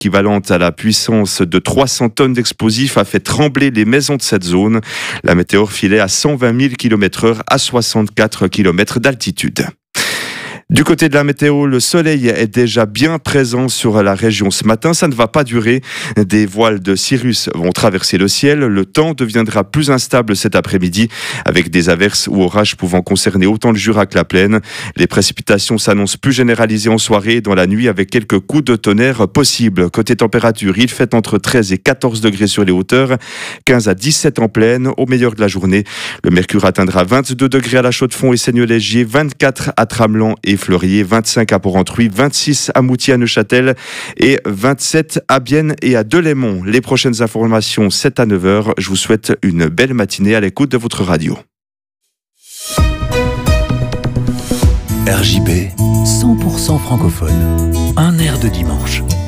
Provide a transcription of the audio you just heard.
équivalente à la puissance de 300 tonnes d'explosifs, a fait trembler les maisons de cette zone. La météore filait à 120 000 km/h à 64 km d'altitude. Du côté de la météo, le soleil est déjà bien présent sur la région ce matin. Ça ne va pas durer. Des voiles de cirrus vont traverser le ciel. Le temps deviendra plus instable cet après-midi avec des averses ou orages pouvant concerner autant le Jura que la plaine. Les précipitations s'annoncent plus généralisées en soirée et dans la nuit avec quelques coups de tonnerre possibles. Côté température, il fait entre 13 et 14 degrés sur les hauteurs, 15 à 17 en plaine. Au meilleur de la journée, le mercure atteindra 22 degrés à la Chaux-de-Fonds et Seignelay-Légier, 24 à Tramelan et Fleurier, 25 à Port-Rentruy, 26 à Moutier à Neuchâtel et 27 à Bienne et à Delémont. Les prochaines informations, c'est à 9h. Je vous souhaite une belle matinée à l'écoute de votre radio. RJB, 100% francophone. Un air de dimanche.